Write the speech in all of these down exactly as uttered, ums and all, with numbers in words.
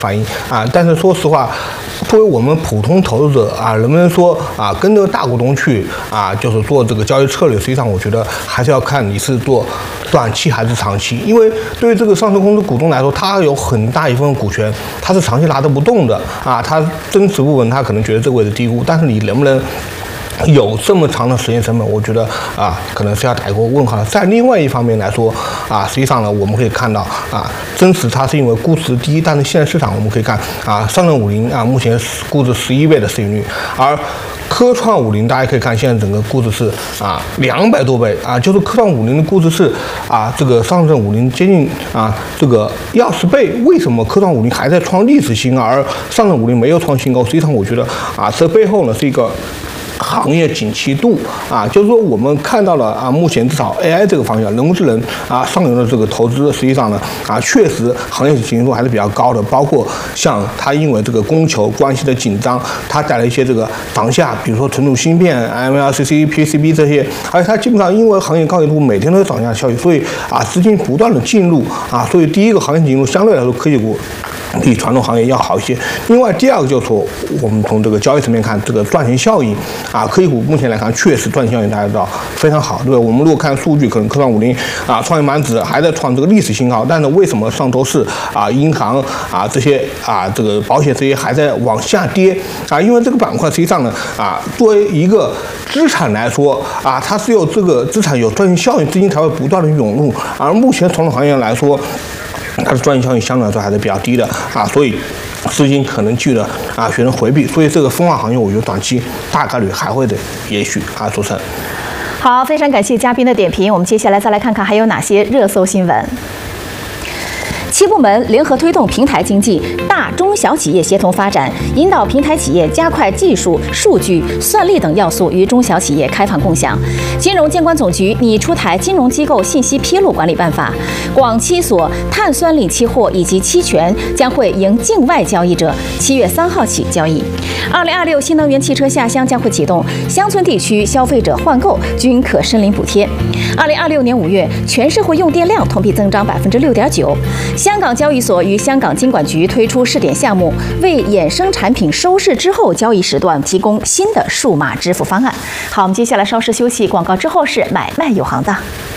反应啊，但是说实话，作为我们普通投资者啊，能不能说啊跟着大股东去啊，就是做这个交易策略？实际上，我觉得还是要看你是做短期还是长期，因为对于这个上市公司股东来说，他有很大一部分股权，他是长期拿得不动的啊，他增持部分他可能觉得这个位置低估，但是你能不能有这么长的时间成本，我觉得啊，可能是要打一个问号。在另外一方面来说啊，实际上呢，我们可以看到啊，真实它是因为估值低，但是现在市场我们可以看啊，上证五零啊，目前估值十一倍的市盈率，而科创五零大家可以看，现在整个估值是啊两百多倍啊，就是科创五零的估值是啊这个上证五零接近啊这个幺十倍。为什么科创五零还在创历史新高，而上证五零没有创新高？实际上我觉得啊，这背后呢是一个行业景气度啊，就是说我们看到了啊，目前至少 A I 这个方向，人工智能啊上游的这个投资，实际上呢啊，确实行业景气度还是比较高的。包括像它因为这个供求关系的紧张，它带来一些这个当下，比如说存储芯片、M L C C、P C B 这些，而且它基本上因为行业高解度每天都有涨价效应，所以啊资金不断的进入啊，所以第一个行业进入相对来说科技股比传统行业要好一些。另外第二个就是说，我们从这个交易层面看，这个赚钱效应啊，科技股目前来看确实赚钱效应大家知道非常好，对吧？我们如果看数据，可能科创五零啊创业板指还在创这个历史新高，但是为什么上周四啊银行啊这些啊这个保险这些还在往下跌啊？因为这个板块实际上呢啊作为一个资产来说啊，它是有这个资产有赚钱效应，资金才会不断的涌入，而目前传统行业来说，它的赚钱效应相对来说还是比较低的啊，所以资金可能去了啊，选择回避，所以这个分化行业，我觉得短期大概率还会的延续啊，主持人。 好，非常感谢嘉宾的点评，我们接下来再来看看还有哪些热搜新闻。七部门联合推动平台经济，大中小企业协同发展，引导平台企业加快技术、数据、算力等要素与中小企业开放共享。金融监管总局拟出台《金融机构信息披露管理办法》，广期所碳酸锂期货以及期权将会迎境外交易者七月三号起交易。二零二六新能源汽车下乡将会启动，乡村地区消费者换购均可申领补贴。二零二六年五月，全社会用电量同比增长百分之六点九。香港交易所与香港金管局推出试点项目，为衍生产品收市之后交易时段提供新的数码支付方案。好，我们接下来稍事休息，广告之后是买卖有行当。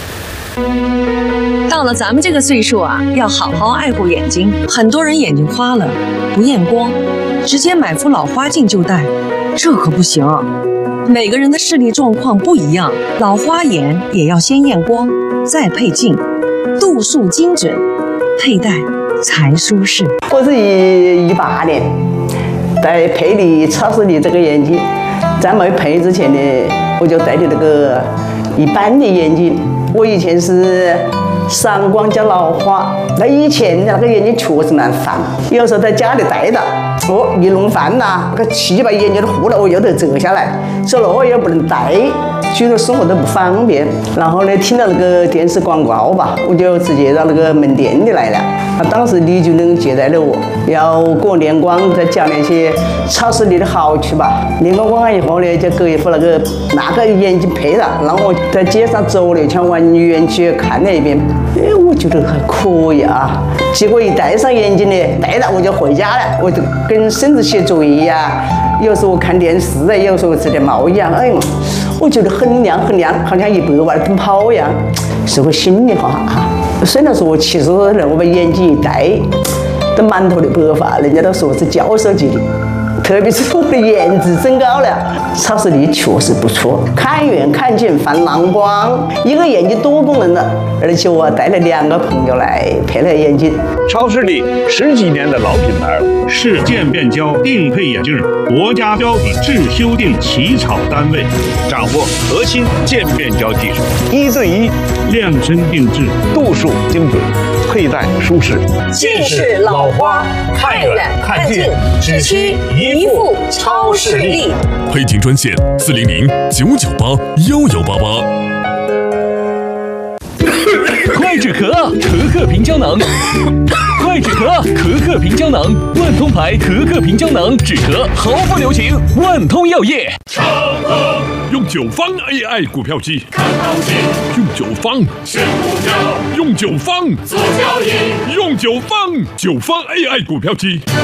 到了咱们这个岁数啊，要好好爱护眼睛。很多人眼睛花了，不验光，直接买副老花镜就戴，这可不行。每个人的视力状况不一样，老花眼也要先验光，再配镜，度数精准，佩戴才舒适。 我是一一八年在配的超视力这个眼镜，在没配之前呢，我就戴的那个一般的眼镜。我以前是散光加老花，那以前那个眼睛确实蛮烦，有时候在家里戴着，哦，一弄饭呐，那个气把眼睛都糊了，我又得折下来，所以那我也不能戴，许多生活都不方便。然后呢，听到那个电视广告吧，我就直接到那个门店里来了。那当时李主任接待了我，要给我验光，再讲那些超视力的好处吧。验光光以后呢，就给一副那个那个眼镜配上，然后我在街上走了一圈，往园区看了一遍，哎，我觉得还可以啊。结果一戴上眼镜呢，戴了我就回家了，我就跟孙子写作业呀，有时候看电视啊，有时候吃点猫一样，哎，我觉得很亮很亮，好像一百万奔跑一样，是我心里话哈。虽然说我七十多了，我把眼镜一戴，都满头的白发，人家都说是教授级的。特别是我的颜值增高了，超视力确实不错，看远看近泛蓝光，一个眼睛多功能的，而且我带了两个朋友来配了眼镜。 超视力十几年的老品牌了，是渐变焦定配眼镜，国家标准制修定起草单位，掌握核心渐变焦技术，一对一量身定制，度数精准，佩戴舒适。 近视老花，看远看近，只需一副超视力。 配镜专线四零零九九八幺幺八八。 快止咳，咳咳平胶囊。快止咳，咳咳平胶囊，万通牌咳咳平胶囊，止咳毫不留情。万通药业。 超喝用九方 A I 股票机， 看行情， 用九方选股票， 用九方做交易， 用九方九方 A I 股票机。